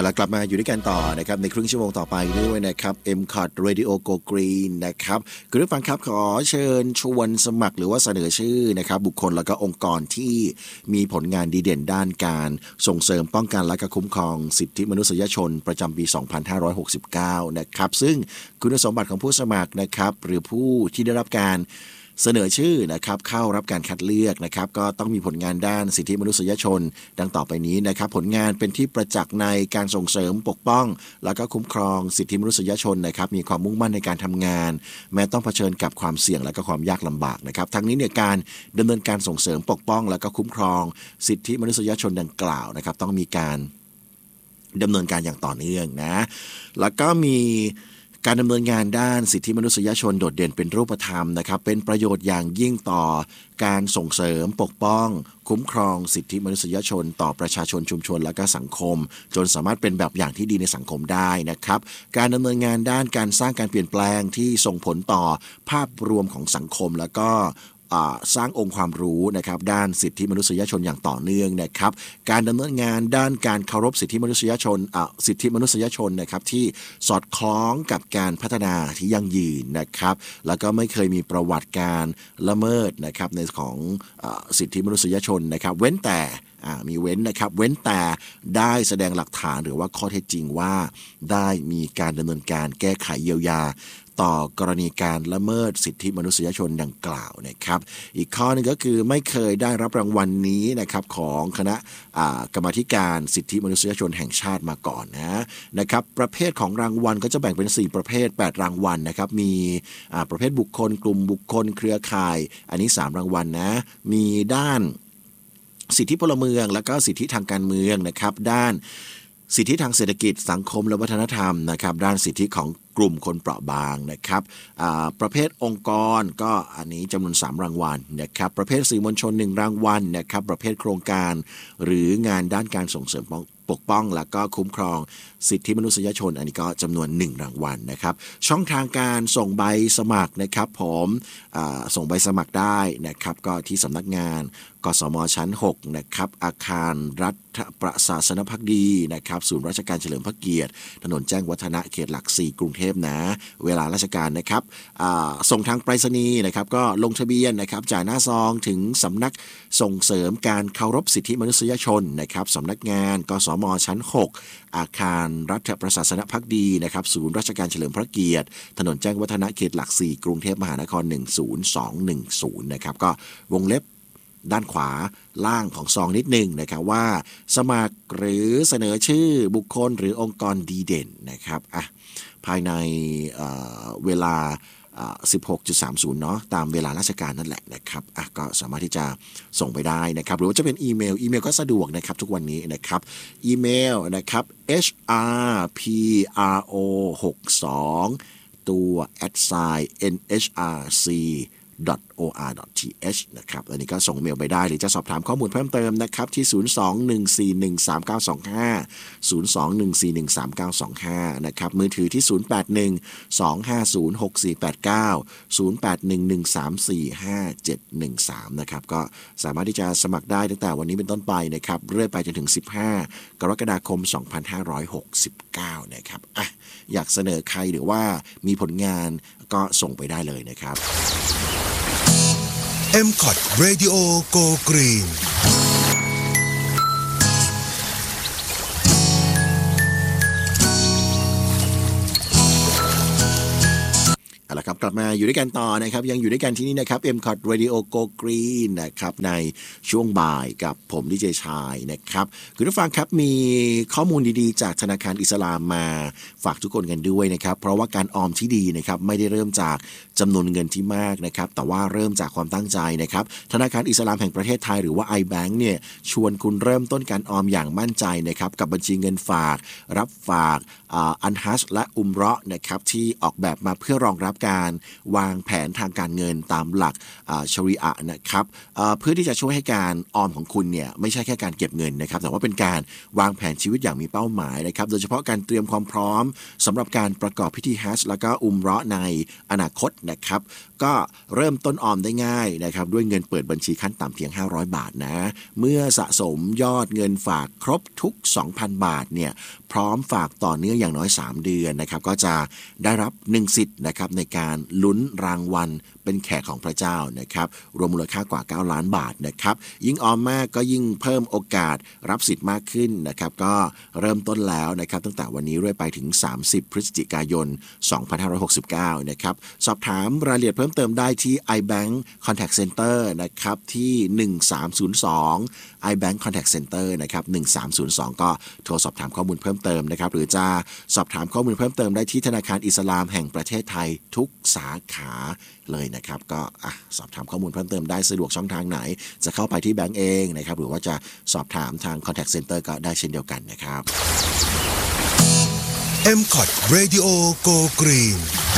แล้วกลับมาอยู่ด้วยกันต่อนะครับในครึ่งชั่วโมงต่อไปด้วยนะครับ MCOT Radio Go Green นะครับคุณผู้ฟังครับขอเชิญชวนสมัครหรือว่าเสนอชื่อนะครับบุคคลและก็องค์กรที่มีผลงานดีเด่นด้านการส่งเสริมป้องกันและก็คุ้มครองสิทธิมนุษยชนประจำปี 2569 นะครับซึ่งคุณสมบัติของผู้สมัครนะครับหรือผู้ที่ได้รับการเสนอชื่อนะครับเข้ารับการคัดเลือกนะครับก็ต้องมีผลงานด้านสิทธิมนุษยชนดังต่อไปนี้นะครับผลงานเป็นที่ประจักษ์ในการส่งเสริมปกป้องและก็คุ้มครองสิทธิมนุษยชนนะครับมีความมุ่งมั่นในการทำงานแม้ต้องเผชิญกับความเสี่ยงและก็ความยากลำบากนะครับทั้งนี้เนี่ยการดำเนินการส่งเสริมปกป้องและก็คุ้มครองสิทธิมนุษยชนดังกล่าวนะครับต้องมีการดำเนินการอย่างต่อเนื่องนะแล้วก็มีการดำเนินงานด้านสิทธิมนุษยชนโดดเด่นเป็นรูปธรรมนะครับเป็นประโยชน์อย่างยิ่งต่อการส่งเสริมปกป้องคุ้มครองสิทธิมนุษยชนต่อประชาชนชุมชนและก็สังคมจนสามารถเป็นแบบอย่างที่ดีในสังคมได้นะครับการดำเนินงานด้านการสร้างการเปลี่ยนแปลงที่ส่งผลต่อภาพรวมของสังคมแล้วก็สร้างองค์ความรู้นะครับด้านสิทธิมนุษยชนอย่างต่อเนื่องนะครับการดำเนินงานด้านการเคารพสิทธิมนุษยชนนะครับที่สอดคล้องกับการพัฒนาที่ยั่งยืนนะครับแล้วก็ไม่เคยมีประวัติการละเมิดนะครับในของสิทธิมนุษยชนนะครับเว้นแต่มีเว้นนะครับเว้นแต่ได้แสดงหลักฐานหรือว่าข้อเท็จจริงว่าได้มีการดำเนินการแก้ไขเยียวยาต่อกรณีการละเมิดสิทธิมนุษยชนดังกล่าวนะครับอีกข้อนึงก็คือไม่เคยได้รับรางวัลนี้นะครับของคณะกรรมาธิการสิทธิมนุษยชนแห่งชาติมาก่อนนะครับประเภทของรางวัลก็จะแบ่งเป็น4ประเภท8รางวัลนะครับมีประเภทบุคคลกลุ่มบุคคลเครือข่ายอันนี้3รางวัลนะมีด้านสิทธิพลเมืองและก็สิทธิทางการเมืองนะครับด้านสิทธิทางเศรษฐกิจสังคมและวัฒนธรรมนะครับด้านสิทธิของกลุ่มคนเปราะบางนะครับประเภทองค์กรก็อันนี้จำนวน3รางวัลนะครับประเภทสื่อมวลชน1รางวัลนะครับประเภทโครงการหรืองานด้านการส่งเสริมปกป้องและก็คุ้มครองสิทธิมนุษยชนอันนี้ก็จำนวน1รางวัลนะครับช่องทางการส่งใบสมัครนะครับผมส่งใบสมัครได้นะครับก็ที่สำนักงานกสมชั้น6นะครับอาคารรัฐประศาสนภักดีนะครับศูนย์ราชการเฉลิมพระเกียรติถนนแจ้งวัฒนะเขตหลัก4กรุงเทพนะเวลาราชการนะครับส่งทางไปรษณีย์นะครับก็ลงทะเบียนนะครับจ่ายหน้าซองถึงสำนักส่งเสริมการเคารพสิทธิมนุษยชนนะครับสำนักงานกสมชั้น6อาคารรัฐประศาสนภักดีนะครับศูนย์ราชการเฉลิมพระเกียรติถนนแจ้งวัฒนะเขตหลัก4กรุงเทพมหานคร10210นะครับก็วงเล็บด้านขวาล่างของซองนิดนึงนะครับว่าสมัครหรือเสนอชื่อบุคคลหรือองค์กรดีเด่นนะครับภายในเวลา16.30 เนาะตามเวลาราชการนั่นแหละนะครับก็สามารถที่จะส่งไปได้นะครับหรือว่าจะเป็นอีเมลก็สะดวกนะครับทุกวันนี้นะครับอีเมลนะครับ hrpro62 ตัว @nhrc .or.th นะครับอันนี้ก็ส่งเมลไปได้หรือจะสอบถามข้อมูลเพิ่มเติมนะครับที่02-141-3925 02-141-3925 นะครับมือถือที่0812506489 0811345713นะครับก็สามารถที่จะสมัครได้ตั้งแต่วันนี้เป็นต้นไปนะครับเรื่อยไปจนถึง15กรกฎาคม2569นะครับอยากเสนอใครหรือว่ามีผลงานก็ส่งไปได้เลยนะครับ MCOT Radio Go Green เอาละครับกลับมาอยู่ด้วยกันต่อนะครับยังอยู่ด้วยกันที่นี่นะครับ MCOT Radio Go Green นะครับในช่วงบ่ายกับผมดีเจชายนะครับคุณผู้ฟังครับมีข้อมูลดีๆจากธนาคารอิสลามมาฝากทุกคนกันด้วยนะครับเพราะว่าการออมที่ดีนะครับไม่ได้เริ่มจากจำนวนเงินที่มากนะครับแต่ว่าเริ่มจากความตั้งใจนะครับธนาคารอิสลามแห่งประเทศไทยหรือว่า iBank เนี่ยชวนคุณเริ่มต้นการออมอย่างมั่นใจนะครับกับบัญชีเงินฝากรับฝากอันฮัชและอุมเราะห์นะครับที่ออกแบบมาเพื่อรองรับการการวางแผนทางการเงินตามหลักชะรีอะห์นะครับเพื่อที่จะช่วยให้การออมของคุณเนี่ยไม่ใช่แค่การเก็บเงินนะครับแต่ว่าเป็นการวางแผนชีวิตอย่างมีเป้าหมายนะครับโดยเฉพาะการเตรียมความพร้อมสำหรับการประกอบพิธีฮัจญ์แล้วก็อุมเราะห์ในอนาคตนะครับก็เริ่มต้นออมได้ง่ายนะครับด้วยเงินเปิดบัญชีขั้นต่ำเพียง500 บาทนะเมื่อสะสมยอดเงินฝากครบทุก 2,000 บาทเนี่ยพร้อมฝากต่อเนื่องอย่างน้อย3 เดือนนะครับก็จะได้รับ1สิทธิ์นะครับในการลุ้นรางวัลเป็นแขกของพระเจ้านะครับรวมมูลค่ากว่า9 ล้านบาทนะครับยิ่งออมมากก็ยิ่งเพิ่มโอกาสรับสิทธิ์มากขึ้นนะครับก็เริ่มต้นแล้วนะครับตั้งแต่วันนี้เรื่อยไปถึง30 พฤศจิกายน 2569นะครับสอบถามรายละเอียดเพิ่มเติมได้ที่ iBank Contact Center นะครับที่1302 iBank Contact Center นะครับ1302ก็โทรสอบถามข้อมูลเพิ่มเติมนะครับหรือจะสอบถามข้อมูลเพิ่มเติมได้ที่ธนาคารอิสลามแห่งประเทศไทยทุกสาขาเลยนะครับก็สอบถามข้อมูลเพิ่มเติมได้สะดวกช่องทางไหนจะเข้าไปที่แบงก์เองนะครับหรือว่าจะสอบถามทาง Contact Center ก็ได้เช่นเดียวกันนะครับ MCOT Radio Go Green